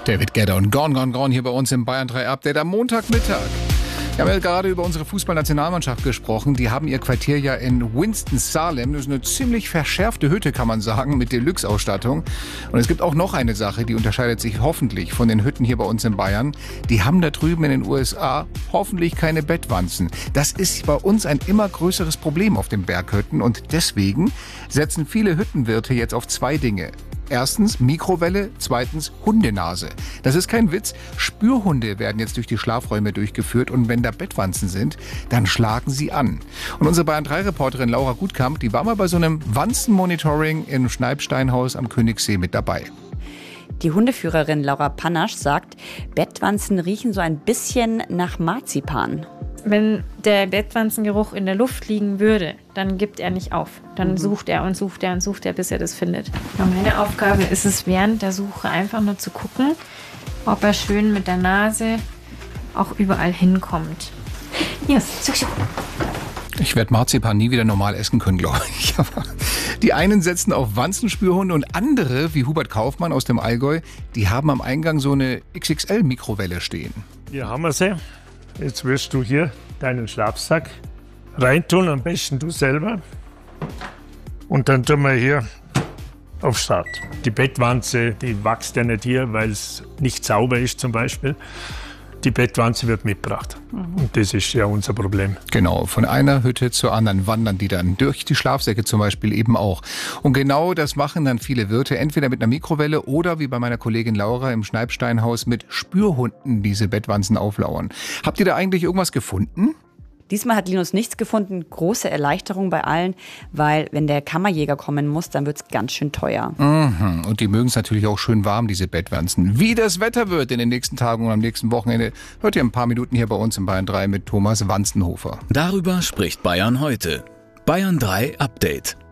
David Guetta und Gone, Gone, Gone hier bei uns im Bayern 3 Update am Montagmittag. Wir haben ja gerade über unsere Fußballnationalmannschaft gesprochen. Die haben ihr Quartier ja in Winston-Salem. Das ist eine ziemlich verschärfte Hütte, kann man sagen, mit Deluxe-Ausstattung. Und es gibt auch noch eine Sache, die unterscheidet sich hoffentlich von den Hütten hier bei uns in Bayern. Die haben da drüben in den USA hoffentlich keine Bettwanzen. Das ist bei uns ein immer größeres Problem auf den Berghütten. Und deswegen setzen viele Hüttenwirte jetzt auf zwei Dinge. Erstens Mikrowelle, zweitens Hundenase. Das ist kein Witz. Spürhunde werden jetzt durch die Schlafräume durchgeführt und wenn da Bettwanzen sind, dann schlagen sie an. Und unsere Bayern-3-Reporterin Laura Gutkamp, die war mal bei so einem Wanzenmonitoring im Schneibsteinhaus am Königssee mit dabei. Die Hundeführerin Laura Panasch sagt, Bettwanzen riechen so ein bisschen nach Marzipan. Wenn der Bettwanzengeruch in der Luft liegen würde, dann gibt er nicht auf. Dann sucht er und sucht er und sucht er, bis er das findet. Und meine Aufgabe ist es, während der Suche einfach nur zu gucken, ob er schön mit der Nase auch überall hinkommt. Yes. Ich werde Marzipan nie wieder normal essen können, glaube ich. Die einen setzen auf Wanzenspürhunde und andere, wie Hubert Kaufmann aus dem Allgäu, die haben am Eingang so eine XXL-Mikrowelle stehen. Hier haben wir sie. Jetzt wirst du hier deinen Schlafsack reintun, am besten du selber. Und dann tun wir hier auf Start. Die Bettwanze, die wächst ja nicht hier, weil es nicht sauber ist zum Beispiel. Die Bettwanze wird mitgebracht. Und das ist ja unser Problem. Genau, von einer Hütte zur anderen wandern die dann. Durch die Schlafsäcke zum Beispiel eben auch. Und genau das machen dann viele Wirte, entweder mit einer Mikrowelle oder wie bei meiner Kollegin Laura im Schneibsteinhaus mit Spürhunden diese Bettwanzen auflauern. Habt ihr da eigentlich irgendwas gefunden? Diesmal hat Linus nichts gefunden. Große Erleichterung bei allen, weil wenn der Kammerjäger kommen muss, dann wird es ganz schön teuer. Und die mögen es natürlich auch schön warm, diese Bettwanzen. Wie das Wetter wird in den nächsten Tagen und am nächsten Wochenende, hört ihr ein paar Minuten hier bei uns in Bayern 3 mit Thomas Wanzenhofer. Darüber spricht Bayern heute. Bayern 3 Update.